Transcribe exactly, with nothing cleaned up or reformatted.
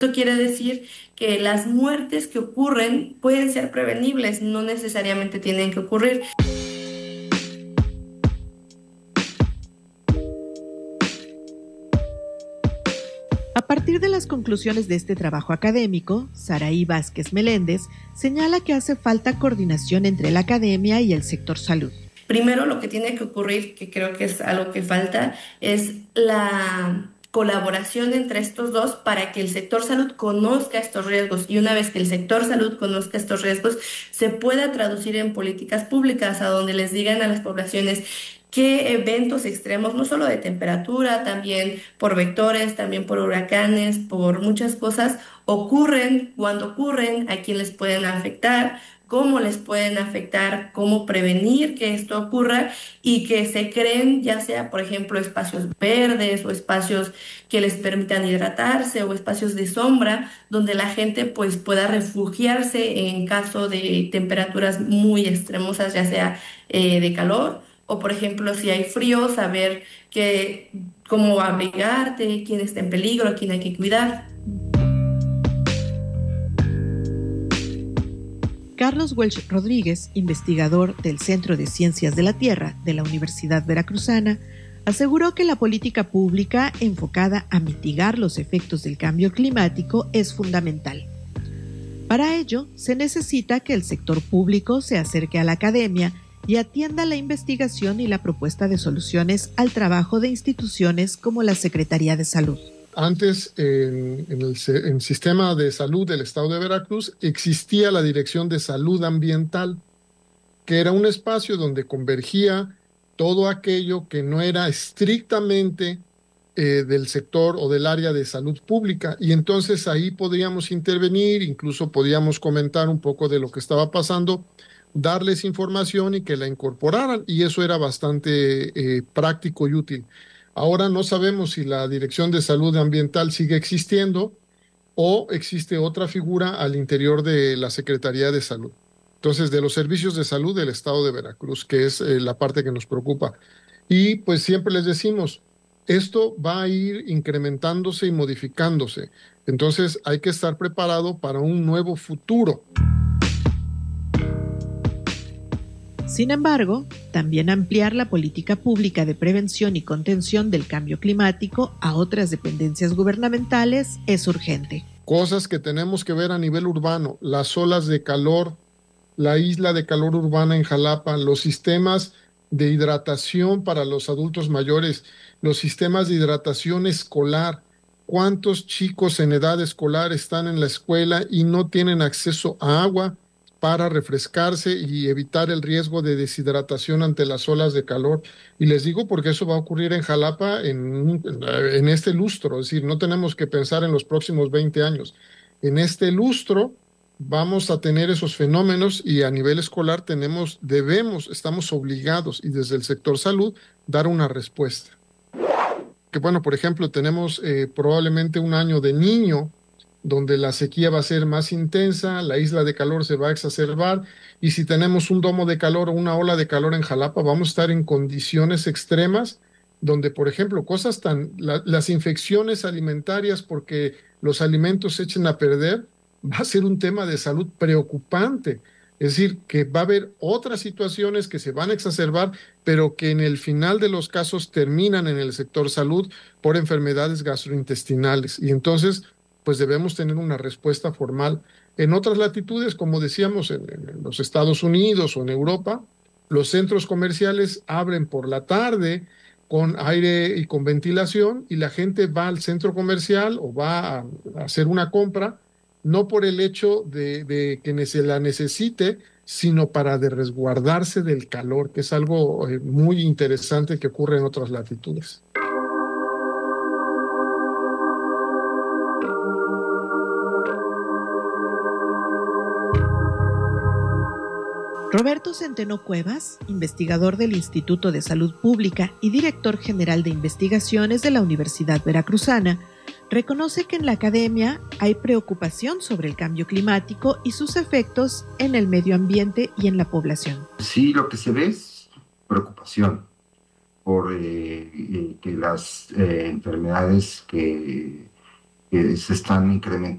Esto quiere decir que las muertes que ocurren pueden ser prevenibles, no necesariamente tienen que ocurrir. A partir de las conclusiones de este trabajo académico, Saraí Vázquez Meléndez señala que hace falta coordinación entre la academia y el sector salud. Primero, lo que tiene que ocurrir, que creo que es algo que falta, es la colaboración entre estos dos para que el sector salud conozca estos riesgos y una vez que el sector salud conozca estos riesgos, se pueda traducir en políticas públicas a donde les digan a las poblaciones qué eventos extremos, no solo de temperatura, también por vectores, también por huracanes, por muchas cosas, ocurren, cuando ocurren, a quién les pueden afectar, cómo les pueden afectar, cómo prevenir que esto ocurra y que se creen ya sea, por ejemplo, espacios verdes o espacios que les permitan hidratarse o espacios de sombra donde la gente pues pueda refugiarse en caso de temperaturas muy extremosas, ya sea eh, de calor o, por ejemplo, si hay frío, saber que, cómo abrigarte, quién está en peligro, a quién hay que cuidar. Carlos Welch Rodríguez, investigador del Centro de Ciencias de la Tierra de la Universidad Veracruzana, aseguró que la política pública enfocada a mitigar los efectos del cambio climático es fundamental. Para ello, se necesita que el sector público se acerque a la academia y atienda la investigación y la propuesta de soluciones al trabajo de instituciones como la Secretaría de Salud. Antes, en, en, el, en el sistema de salud del estado de Veracruz, existía la Dirección de Salud Ambiental, que era un espacio donde convergía todo aquello que no era estrictamente eh, del sector o del área de salud pública. Y entonces ahí podríamos intervenir, incluso podíamos comentar un poco de lo que estaba pasando, darles información y que la incorporaran. Y eso era bastante eh, práctico y útil. Ahora no sabemos si la Dirección de Salud Ambiental sigue existiendo o existe otra figura al interior de la Secretaría de Salud. Entonces, de los servicios de salud del estado de Veracruz, que es eh, la parte que nos preocupa. Y pues siempre les decimos, esto va a ir incrementándose y modificándose. Entonces, hay que estar preparado para un nuevo futuro. Sin embargo, también ampliar la política pública de prevención y contención del cambio climático a otras dependencias gubernamentales es urgente. Cosas que tenemos que ver a nivel urbano, las olas de calor, la isla de calor urbana en Jalapa, los sistemas de hidratación para los adultos mayores, los sistemas de hidratación escolar. ¿Cuántos chicos en edad escolar están en la escuela y no tienen acceso a agua para refrescarse y evitar el riesgo de deshidratación ante las olas de calor? Y les digo porque eso va a ocurrir en Jalapa en, en este lustro, es decir, no tenemos que pensar en los próximos veinte años. En este lustro vamos a tener esos fenómenos y a nivel escolar tenemos, debemos, estamos obligados y desde el sector salud dar una respuesta. Que bueno, por ejemplo, tenemos eh, probablemente un año de Niño donde la sequía va a ser más intensa, la isla de calor se va a exacerbar y si tenemos un domo de calor o una ola de calor en Jalapa, vamos a estar en condiciones extremas donde, por ejemplo, cosas tan, la, las infecciones alimentarias porque los alimentos se echen a perder, va a ser un tema de salud preocupante. Es decir, que va a haber otras situaciones que se van a exacerbar, pero que en el final de los casos terminan en el sector salud por enfermedades gastrointestinales. Y entonces, pues debemos tener una respuesta formal. En otras latitudes, como decíamos, en, en los Estados Unidos o en Europa, los centros comerciales abren por la tarde con aire y con ventilación y la gente va al centro comercial o va a, a hacer una compra no por el hecho de, de que se la necesite, sino para de resguardarse del calor, que es algo eh, muy interesante que ocurre en otras latitudes. Roberto Centeno Cuevas, investigador del Instituto de Salud Pública y director general de investigaciones de la Universidad Veracruzana, reconoce que en la academia hay preocupación sobre el cambio climático y sus efectos en el medio ambiente y en la población. Sí, lo que se ve es preocupación por eh, que las eh, enfermedades que, que se están incrementando